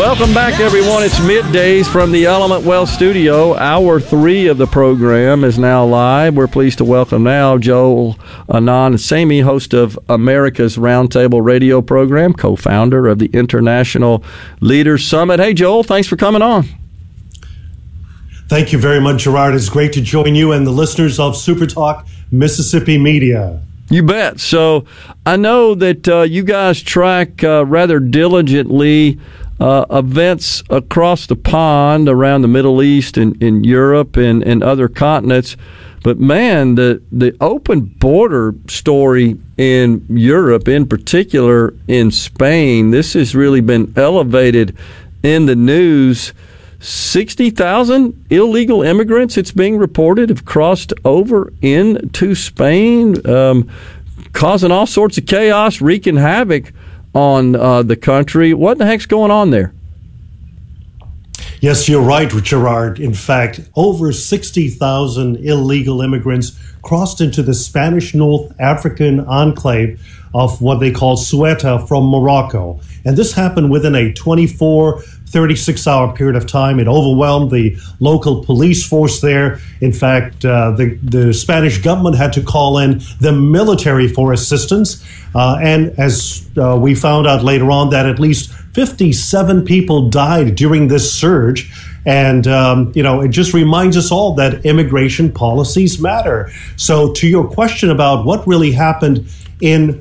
Welcome back, everyone. It's middays from the Element Wealth Studio. Hour 3 of the program is now live. We're pleased to welcome now Joel Anand Samy, host of America's Roundtable radio program, co-founder of the International Leaders Summit. Hey, Joel, thanks for coming on. Thank you very much, Gerard. It's great to join you and the listeners of Super Talk Mississippi Media. You bet. So I know that you guys track rather diligently events across the pond around the Middle East and in Europe and other continents. But, man, the open border story in Europe, in particular in Spain, this has really been elevated in the news. 60,000 illegal immigrants, it's being reported, have crossed over into Spain, causing all sorts of chaos, wreaking havoc on the country. What the heck's going on there? Yes, you're right, Gerard. In fact, over 60,000 illegal immigrants crossed into the Spanish North African enclave of what they call Ceuta from Morocco. And this happened within a 36-hour period of time. It overwhelmed the local police force there. In fact, the Spanish government had to call in the military for assistance. And as we found out later on, that at least 57 people died during this surge. And, it just reminds us all that immigration policies matter. So to your question about what really happened in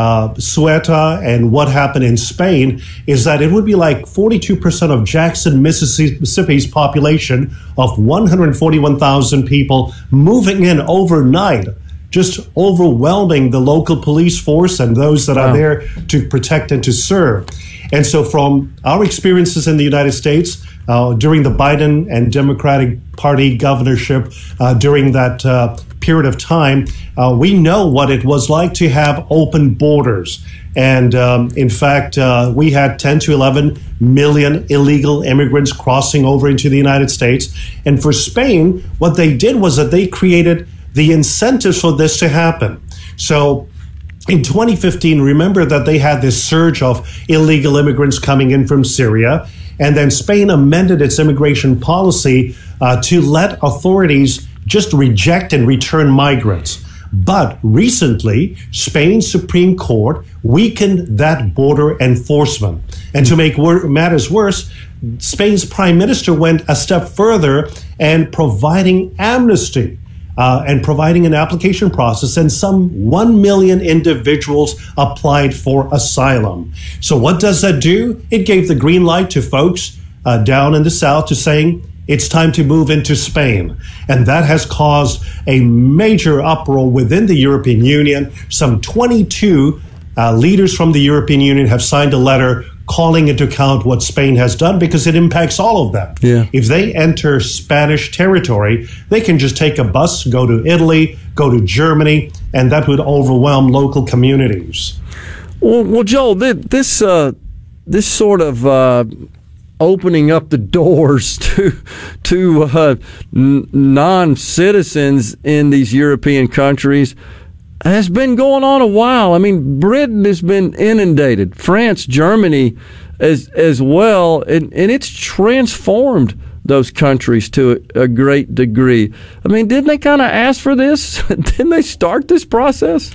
Ceuta and what happened in Spain is that it would be like 42% of Jackson, Mississippi's population of 141,000 people moving in overnight, just overwhelming the local police force and those that are there to protect and to serve. And so from our experiences in the United States during the Biden and Democratic Party governorship during that period of time, we know what it was like to have open borders. And in fact, we had 10 to 11 million illegal immigrants crossing over into the United States. And for Spain, what they did was that they created the incentives for this to happen. So in 2015, remember that they had this surge of illegal immigrants coming in from Syria. And then Spain amended its immigration policy to let authorities just reject and return migrants. But recently, Spain's Supreme Court weakened that border enforcement. And to make matters worse, Spain's prime minister went a step further and providing amnesty and providing an application process, and some 1 million individuals applied for asylum. So what does that do? It gave the green light to folks down in the south to saying, it's time to move into Spain. And that has caused a major uproar within the European Union. Some 22 leaders from the European Union have signed a letter calling into account what Spain has done because it impacts all of them. Yeah. If they enter Spanish territory, they can just take a bus, go to Italy, go to Germany, and that would overwhelm local communities. Well, Joel, this sort of opening up the doors to non-citizens in these European countries has been going on a while. I mean, Britain has been inundated, France, Germany as well, and it's transformed those countries to a great degree. I mean, didn't they kind of ask for this? Didn't they start this process?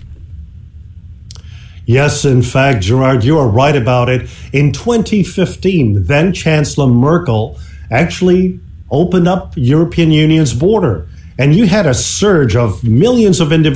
Yes, in fact, Gerard, you are right about it. In 2015, then Chancellor Merkel actually opened up European Union's border, and you had a surge of millions of individuals